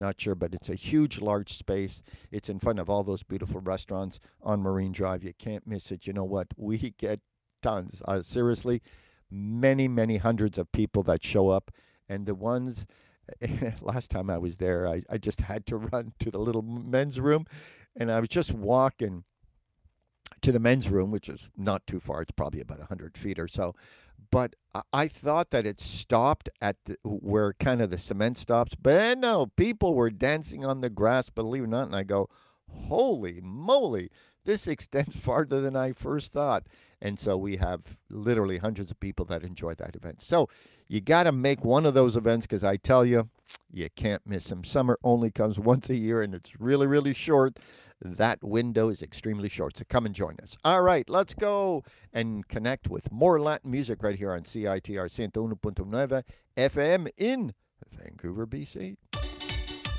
Not sure, but it's a huge, large space. It's in front of all those beautiful restaurants on Marine Drive. You can't miss it. You know what? We get tons. Seriously, many, many hundreds of people that show up. And the ones, last time I was there, I just had to run to the little men's room. And I was just walking to the men's room, which is not too far. It's probably about 100 feet or so. But I thought that it stopped at where kind of the cement stops. But no, people were dancing on the grass, believe it or not. And I go, holy moly, this extends farther than I first thought. And so we have literally hundreds of people that enjoy that event. So you got to make one of those events because I tell you, you can't miss them. Summer only comes once a year and it's really, really short. That window is extremely short. So come and join us. All right, let's go and connect with more Latin music right here on CITR 101.9 FM in Vancouver, BC.